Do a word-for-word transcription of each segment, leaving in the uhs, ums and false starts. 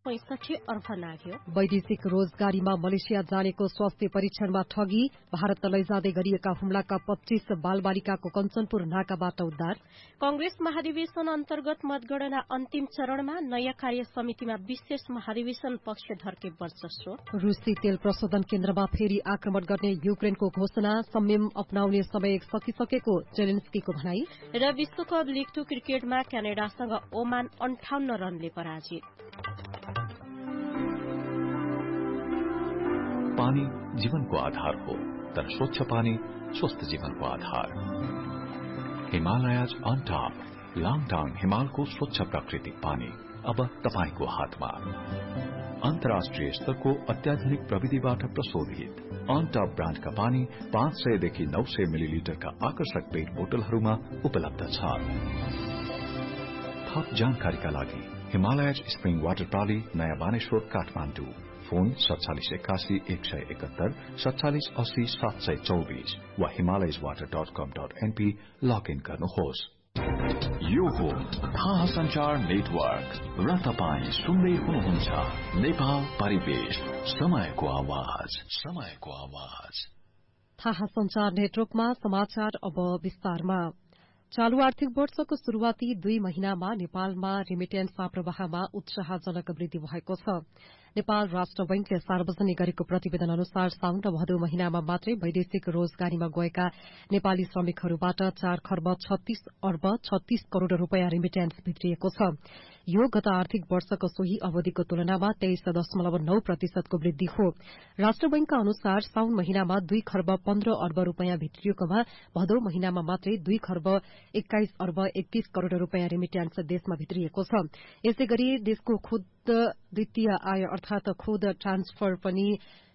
पैंसठी अर्ब नाग्यो। वैदेशिक रोजगारीमा मलेसिया जानेको स्वास्थ्य परीक्षणमा ठगी, भारत लैजाँदै गरिएका हुम्लाका पच्चीस बालबालिकाको कञ्चनपुर नाकाबाट उद्धार। कंग्रेस महाधिवेशन अन्तर्गत मतगणना अन्तिम चरणमा, नयाँ कार्य समितिमा विशेष महाधिवेशन पक्षधरके वर्चस्व। रूसी तेल प्रशोधन केन्द्रमा फेरि आक्रमण गर्ने युक्रेनको घोषणा, संयम अपनाउने समय सकिसकेको जेलेन्स्कीको भनाई। र विश्वकप लीग टू क्रिकेटमा क्यानाडासँग ओमान अन्ठाउन्न रनले पराजित। पानी जीवनको आधार हो, तर स्वच्छ पानी स्वस्थ जीवनको आधार। हिमालयज अन टप लाङटाङ हिमालको स्वच्छ प्राकृतिक पानी अब तपाईको हातमा। अन्तर्राष्ट्रिय स्तरको अत्याधुनिक प्रविधिबाट प्रशोधित अन टप ब्रान्डका पानी पाँच सय देखि नौ सय मिलिलिटरका आकर्षक पेट बोतलहरूमा उपलब्ध छ। थप जानकारीका लागि हिमालयज स्प्रिङ वाटर प्राली, नयाँ बानेश्वर, काठमाडौँ। फोन सत्तालिस एकासी एक सय एकहत्तर सत्तालिस अस्सी सात सय चौबिस वा हिमालयज वाटर डट कम डट एनपी लगइन गर्नुहोस्। यो हो थाहा संचार नेटवर्क र तपाईँ सुन्दै हुनुहुन्छ नेपाल परिवेश, समयको आवाज, समयको आवाज। थाहा संचार नेटवर्कमा समाचार अब विस्तारमा। चालू आर्थिक वर्षको शुरूआती दुई महिनामा नेपालमा रेमिटेन्स प्रवाहमा उत्साहजनक वृद्धि भएको छ। नेपाल राष्ट्र बैंकले सार्वजनिक गरेको प्रतिवेदन अनुसार साउन र भदौ महिनामा मात्रै वैदेशिक रोजगारीमा गएका नेपाली श्रमिकहरूबाट चार खर्ब छत्तीस अर्ब छत्तीस करोड़ रूपियाँ रेमिटेन्स भित्रिएको छ। यो गत आर्थिक वर्षको सोही अवधिको तुलनामा तेइस दशमलव नौ प्रतिशतको वृद्धि हो। राष्ट्र बैंकका अनुसार साउन महिनामा दुई खर्ब पन्ध्र अर्ब रूपियाँ भित्रिएकोमा भदौ महिनामा मात्रै दुई खर्ब एक्काइस अर्ब एकतीस करोड़ रूपियाँ रेमिटेन्स देशमा भित्रिएको छ। यसै गरी देशको खुद द्वितीय आय अर्थात खुद ट्रान्सफर पनि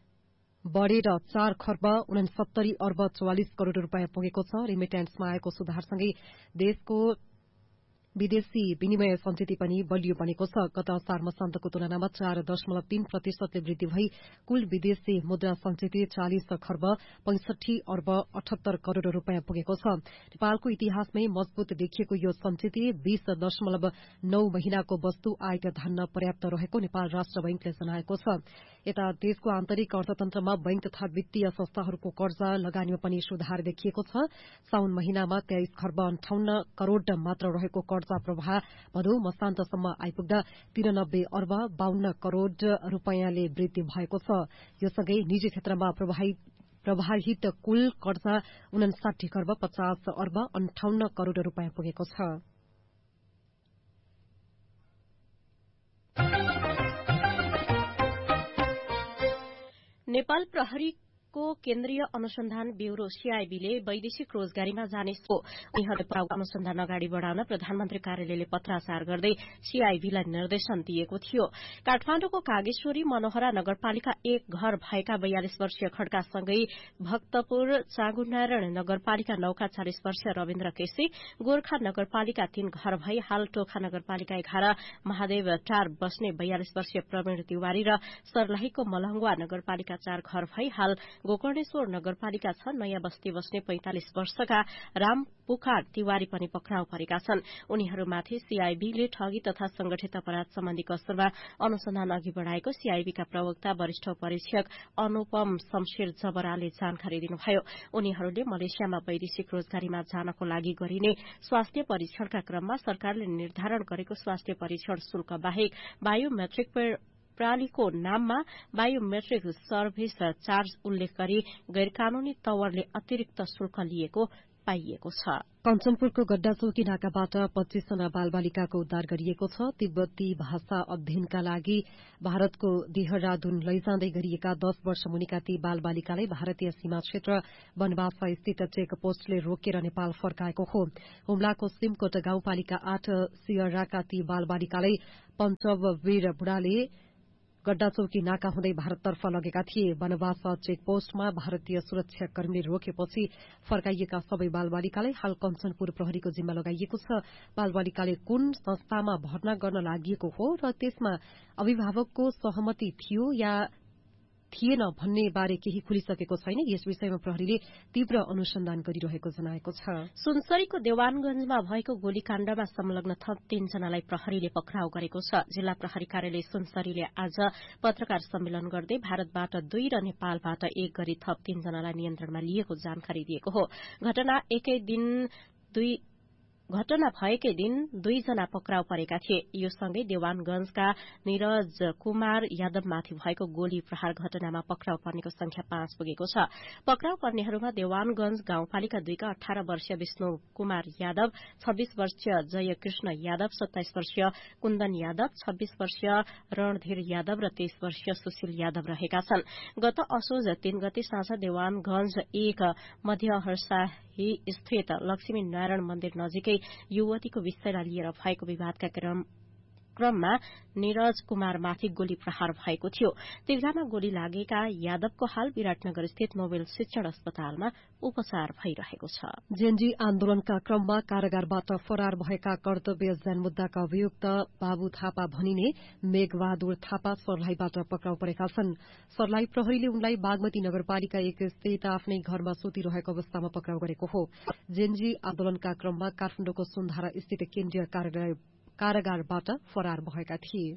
बढ़ेर चार खर्ब उनसत्तरी अर्ब चौवालिस करोड़ रूपियाँ पुगेको छ। रेमिटेन्समा आएको सुधारसँगै देशको विदेशी विनिमय सञ्चित पनि बलियो बनेको छ। गत असार मसान्तको तुलनामा चार दशमलव तीन प्रतिशतले वृद्धि भई कुल विदेशी मुद्रा सञ्चित चालिस खर्ब पैंसठी अर्ब अठहत्तर करोड़ रूपियाँ पुगेको छ। नेपालको इतिहासमै मजबूत देखिएको यो सञ्चित बीस दशमलव नौ महिनाको वस्तु आयात धान्न पर्याप्त रहेको नेपाल राष्ट्र बैंकले जनाएको छ। यता देशको आन्तरिक अर्थतन्त्रमा बैंक तथा वित्तीय संस्थाहरूको कर्जा लगानीमा पनि सुधार देखिएको छ। साउन महिनामा तेइस खर्ब अन्ठाउन्न करोड़ मात्र रहेको कर्जा प्रवाह भदौ मसान्तसम्म आइपुग्दा तीरानब्बे अर्ब बाहन्न करोड़ रूपियाँले वृद्धि भएको छ। यो सँगै निजी क्षेत्रमा प्रवाहित कुल कर्जा उनासाठी खर्ब पचास अर्ब अन्ठाउन्न करोड़ रूपियाँ पुगेको छ। नेपाल प्रहरी को केन्द्रीय अनुसन्धान ब्यूरो सीआईबीले वैदेशिक रोजगारीमा जाने उनीहरू अनुसन्धान अगाडि बढ़ाउन प्रधानमन्त्री कार्यालयले पत्राचार गर्दै सीआईबीलाई निर्देशन दिएको थियो। काठमाडौँको कागेश्वरी मनोहरा नगरपालिका एक घर भएका बयालिस वर्षीय खड्कासँगै भक्तपुर चाँगुनारायण नगरपालिका नौका चालिस वर्षीय रविन्द्र केसी, गोर्खा नगरपालिका तीन घर भई हाल टोखा नगरपालिका एघार महादेव टार बस्ने बयालिस वर्षीय प्रवीण तिवारी र सर्लाहीको मलहंगवा नगरपालिका चार घर भई हाल गोकर्णेश्वर नगरपालिका छ नयाँ बस्ती बस्ने पैंतालिस वर्षका राम पुकार तिवारी पनि पक्राउ परेका छन्। उनीहरूमाथि सीआईबीले ठगी तथा संगठित अपराध सम्बन्धी कसुरमा अनुसन्धान अघि बढ़ाएको सीआईबीका प्रवक्ता वरिष्ठ परीक्षक अनुपम शमशेर जबराले जानकारी दिनुभयो। उनीहरूले मलेसियामा वैदेशिक रोजगारीमा जानको लागि गरिने स्वास्थ्य परीक्षणका क्रममा सरकारले निर्धारण गरेको स्वास्थ्य परीक्षण शुल्क बाहेक बायोमेट्रिक प्रणालीको नाममा बायोमेट्रिक सर्भिस चार्ज उल्लेख गरी गैरकानूनी तवरले अतिरिक्त शुल्क लिएको पाइएको छ। कञ्चनपुरको गड्डाचौकी नाकाबाट पच्चीस जना बालबालिकाको उद्धार गरिएको छ। तिब्बती भाषा अध्ययनका लागि भारतको देहरादून लैजाँदै गरिएका दश वर्ष मुनिका ती बालबालिकालाई भारतीय सीमा क्षेत्र बनबासा स्थित चेक पोस्टले रोकेर नेपाल फर्काएको हो। हुम्लाको सिमकोट गाउँपालिका आठ सियराका ती बालबालिकालाई पञ्चवीर बुढाले गड्डाचौकी नाका हुँदै भारततर्फ लगेका थिए। बनबासा चेक पोस्टमा भारतीय सुरक्षाकर्मीले रोकेपछि फर्काइएका सबै बालबालिकालाई हाल कञ्चनपुर प्रहरीको जिम्मा लगाइएको छ। बालबालिकाले कुन संस्थामा भर्ना गर्न लागि हो र त्यसमा अभिभावकको सहमति थियो या थिएन भन्ने बारे केही खुलिसकेको छैन। यस विषयमा प्रहरीले तीव्र अनुसन्धान गरिरहेको जनाएको छ। सुनसरीको देवानगंजमा भएको गोलीकाण्डमा संलग्न थप तीनजनालाई प्रहरीले पक्राउ गरेको छ। जिल्ला प्रहरी कार्यालय सुनसरीले आज पत्रकार सम्मेलन गर्दै भारतबाट दुई र नेपालबाट एक गरी थप तीनजनालाई नियन्त्रणमा लिएको जानकारी दिएको हो। घटना एकै दिन दुई घटना भएकै दिन दुईजना पक्राउ परेका थिए। यो सँगै देवानगंजका निरज कुमार यादवमाथि भएको गोली प्रहार घटनामा पक्राउ पर्नेको संख्या पाँच पुगेको छ। पक्राउ पर्नेहरूमा देवानगंज गाउँपालिका दुईका अठार वर्षीय विष्णु कुमार यादव, छब्बीस वर्षीय जयकृष्ण यादव, सत्ताइस वर्षीय कुन्दन यादव, छब्बीस वर्षीय रणधीर यादव र तेइस वर्षीय सुशील यादव रहेका छन्। गत असोज तीन गते साँझ देवानगंज एक मध्यहर्साही स्थित लक्ष्मी नारायण मन्दिर नजिकै युवतीको विषयलाई लिएर भएको विवादका क्रम क्रममा निरज कुमारमाथि गोली प्रहार भएको थियो। तिर्गामा गोली लागेका यादवको हाल विराटनगर स्थित नोबेल शिक्षण अस्पतालमा उपचार भइरहेको छ। जेएनजी आन्दोलनका क्रममा कारागारबाट फरार भएका कर्तव्य ज्यान मुद्दाका अभियुक्त बाबु थापा भनिने मेघबहादुर थापा सर्लाहीबाट पक्राउ परेका छन्। सर्लाही प्रहरीले उनलाई बागमती नगरपालिका एक स्थित आफ्नै घरमा सुतिरहेको अवस्थामा पक्राउ गरेको हो। जेएनजी आन्दोलनका क्रममा काठमाडौँको सुन्धारा स्थित केन्द्रीय कार्यालय कारागारबाट फरार भएका थिए।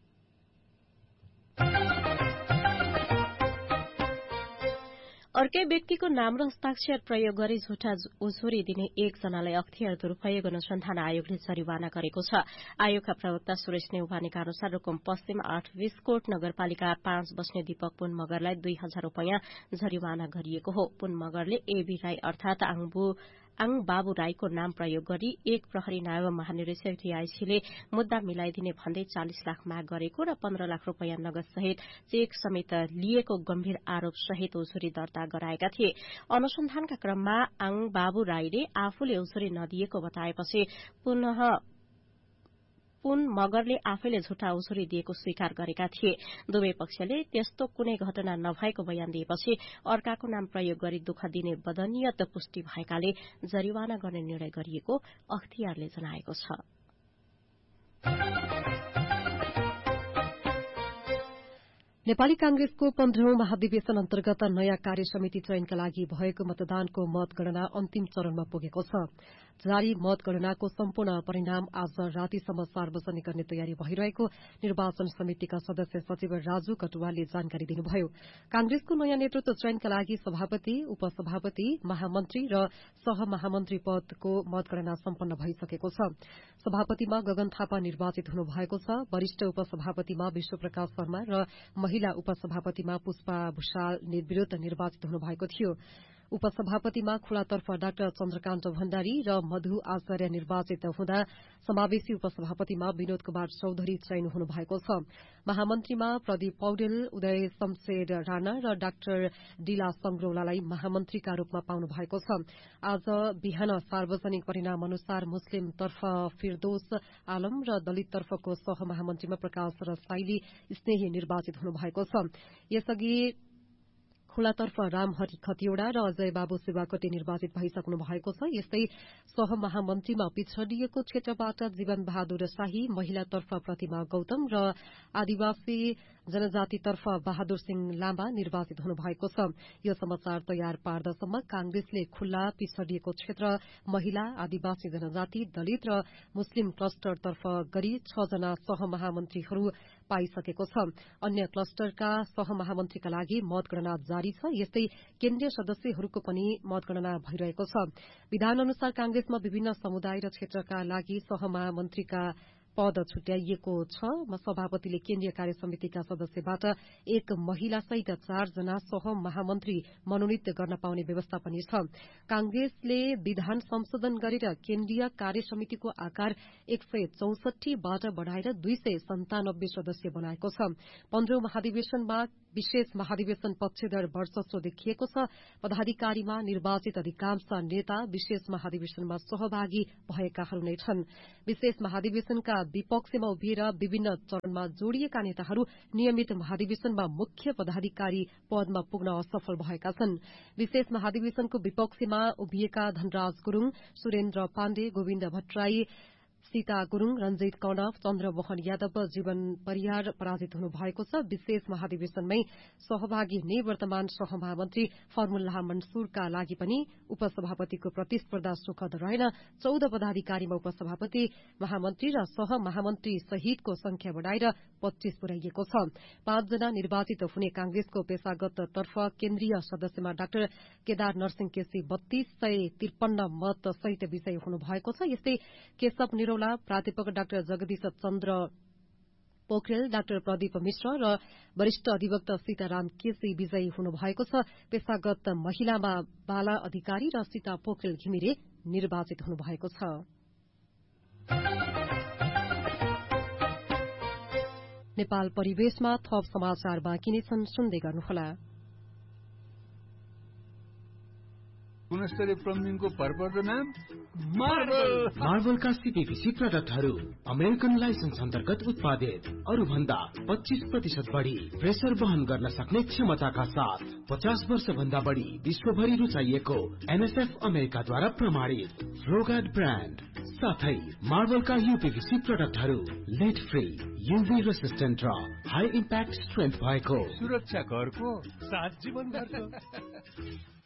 अर्कै व्यक्तिको नाम र हस्ताक्षर प्रयोग गरी झुटा उजुरी दिने एकजनालाई अख्तियार दुरूपयोग अनुसन्धान आयोगले जरिवाना गरेको छ। आयोगका प्रवक्ता सुरेश नेउपानेका अनुसार रूकुम पश्चिम आठ विस्कोट नगरपालिका पाँच बस्ने दीपक पुन मगरलाई दुई हजार रूपियाँ जरिवाना गरिएको हो। पुन मगरले एबी राई अर्थात आङबु आङ बाबु राईको नाम प्रयोग गरी एक प्रहरी नायब महानिरीक्षक टीआईसीले मुद्दा मिलाइदिने भन्दै चालिस लाख माग गरेको र पन्ध्र लाख रूपियाँ नगद सहित चेक समेत लिएको गम्भीर आरोप सहित उजुरी दर्ता गराएका थिए। अनुसन्धानका क्रममा आङ बाबु राईले आफूले उजुरी नदिएको बताएपछि पुनः पुन मगरले आफैले झुटा उजुरी दिएको स्वीकार गरेका थिए। दुवै पक्षले त्यस्तो कुनै घटना नभएको बयान दिएपछि अर्काको नाम प्रयोग गरी दुःख दिने बदनियत पुष्टि भएकाले जरिवाना गर्ने निर्णय गरिएको अख्तियारले जनाएको छ। नेपाली कांग्रेसको पन्ध्रौं महाधिवेशन अन्तर्गत नयाँ कार्य समिति चयनका लागि भएको मतदानको मतगणना अन्तिम चरणमा पुगेको छ। जारी मतगणनाको सम्पूर्ण परिणाम आज रातिसम्म सार्वजनिक गर्ने तयारी भइरहेको निर्वाचन समितिका सदस्य सचिव राजु कटुवालले जानकारी दिनुभयो। कांग्रेसको नयाँ नेतृत्व चयनका लागि सभापति, उपसभापति, महामन्त्री र सहमहामन्त्री पदको मतगणना सम्पन्न भइसकेको छ। सभापतिमा गगन थापा निर्वाचित हुनुभएको छ। वरिष्ठ उपसभापतिमा विश्वप्रकाश शर्मा र महिला उपसभापतिमा पुष्पा भूषाल निर्विरोध निर्वाचित हुनुभएको थियो। उपसभापतिमा खुलातर्फ डाक्टर चन्द्रकान्त भण्डारी र मधु आचार्य निर्वाचित हुँदा समावेशी उपसभापतिमा विनोद कुमार चौधरी चयन हुनुभएको छ। महामन्त्रीमा प्रदीप पौडेल, उदय शमशेर राणा र डाक्टर डिला संग्रौलालाई महामन्त्रीका रूपमा पाउनु भएको छ। आज बिहान सार्वजनिक परिणाम अनुसार मुस्लिमतर्फ फिरदोस आलम र दलिततर्फको सहमहामन्त्रीमा प्रकाश रसाइली स्नेही निर्वाचित हुनुभएको छ। यसअघि खुलातर्फ रामहरि खतिवड़ा र अजय बाबु शिवाकोटी निर्वाचित भइसक्नु भएको छ। यस्तै सहमहामन्त्रीमा पिछडिएको क्षेत्रबाट जीवन बहादुर शाही, महिलातर्फ प्रतिमा गौतम र आदिवासी जनजातितर्फ बहादुर सिंह लामा निर्वाचित हुनुभएको छ। यो समाचार तयार पार्दासम्म कांग्रेसले खुल्ला, पिछडिएको क्षेत्र, महिला, आदिवासी जनजाति, दलित र मुस्लिम क्लस्टरतर्फ गरी छ जना सहमहामन्त्रीहरू पाइसकेको छ। अन्य क्लस्टरका सहमहामन्त्रीका लागि मतगणना जारी छ। यस्तै केन्द्रीय सदस्यहरूको पनि मतगणना भइरहेको छ। विधान अनुसार कांग्रेसमा विभिन्न समुदाय र क्षेत्रका लागि सहमहामन्त्रीका पद छुट्याइएको छ। सभापतिले केन्द्रीय कार्य समितिका सदस्यबाट एक महिलासहित चारजना सहमहामन्त्री मनोनित गर्न पाउने व्यवस्था पनि छ। कांग्रेसले विधान संशोधन गरेर केन्द्रीय कार्य समितिको आकार एक सय चौसठीबाट बढ़ाएर दुई सय सन्तानब्बे सदस्य बनाएको छ। पन्ध्रौं महाधिवेशनमा विशेष महाधिवेशन पक्षधर वर्चस्व देखिएको छ। पदाधिकारीमा निर्वाचित अधिकांश नेता विशेष महाधिवेशनमा सहभागी भएकाहरू नै छन्। विशेष महाधिवेशनका विपक्षमा उभिएर विभिन्न चरणमा जोडिएका नेताहरू नियमित महाधिवेशनमा मुख्य पदाधिकारी पदमा पुग्न असफल भएका छन्। विशेष महाधिवेशनको विपक्षमा उभिएका धनराज गुरूङ, सुरेन्द्र पाण्डे, गोविन्द भट्टराई, सीता गुरूङ, रञ्जित कर्ण, चन्द्रमोहन यादव, जीवन परियार पराजित हुनु भएको छ। विशेष महाधिवेशनमै सहभागी निवर्तमान सहमहामन्त्री फर्मुल्लाह मन्सुरका लागि पनि उपसभापतिको प्रतिस्पर्धा सुखद रहेन। चौध पदाधिकारीमा उपसभापति, महामन्त्री र सहमहामन्त्री सहितको संख्या बढ़ाएर पच्चीस पुर्याइएको छ। पाँचजना निर्वाचित हुने कांग्रेसको पेशागत तर्फ केन्द्रीय सदस्यमा डाक्टर केदार नरसिंह केसी बत्तीस सय त्रिपन्न मत सहित विजयी हुनु भएको छ। यस्तै केशव निरौला, प्राध्यापक डाक्टर जगदीश चन्द्र पोखरेल, डाक्टर प्रदीप मिश्र र वरिष्ठ अधिवक्ता सीताराम केसी विजयी हुनु भएको छ। पेशागत महिलामा बाला अधिकारी र सीता पोखरेल घिमिरे निर्वाचित हुनु भएको छ। नेपाल परिवेशमा थप समाचार बाँकी नै छन्, सुन्दै गर्नुहोला। गुणस्तरीय प्लम्बिङको भरपर्दो नाम मार्बल। मार्बलका सीपीभीसी प्रडक्टहरू अमेरिकन लाइसेन्स अन्तर्गत उत्पादित, अरू भन्दा पच्चीस प्रतिशत बढ़ी प्रेसर वहन गर्न सक्ने क्षमताका साथ पचास वर्ष भन्दा बढ़ी विश्वभरि रुचाइएको एनएसएफ अमेरिकाद्वारा प्रमाणित फ्लोगार्ड ब्रान्ड, साथै मार्बलका यूपीभीसी प्रडक्टहरू लेड फ्री, यूभी रेसिस्टेन्ट र हाई इम्प्याक्ट स्ट्रेन्थ भएको, सुरक्षा घरको साथ जीवन घरको।